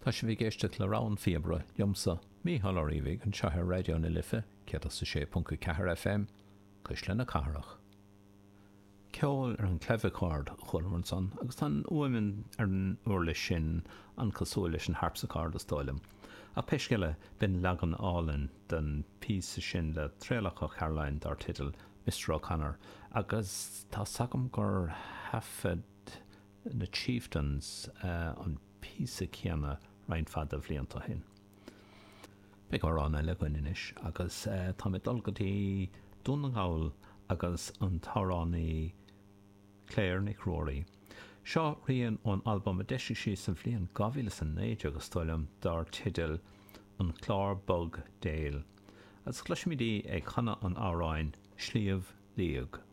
Tá sé bhí géiste le rán fiebre jomsa Mícheál Ó Rívig an seathar radio na Lifa 106.4 FM cos le na carach. Ceol ar an cleifecard chuirmann san agus tá uaimeann ar an uirlis sin an cosúil leis an harpsacard is dóilm. A peisceile bin legan álainn den písa sin le tréalacha Caroline dar titil Mr. O'Connor agus tá sagam gur hafed na chieftains an písa ceanna rain fad a bhlianta hin. Be go rána le gainis agus tá mé dul gotí dúnagáil agus an táránaí Claire Nick Rory. Seo rion an album a deisi sí san bhlion 2009 agus stoilm dar titil an Clár Bug Dale. As gluismidí ag chana an áráin Slíomh Líog.